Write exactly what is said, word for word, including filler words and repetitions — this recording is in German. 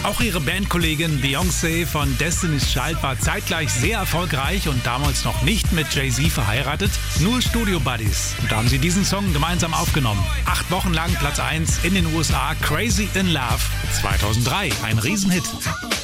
Auch ihre Bandkollegin Beyoncé von Destiny's Child war zeitgleich sehr erfolgreich und damals noch nicht mit Jay-Z verheiratet, nur Studio-Buddies. Und da haben sie diesen Song gemeinsam aufgenommen. Acht Wochen lang Platz eins in den U S A, Crazy in Love zweitausenddrei, ein Riesenhit.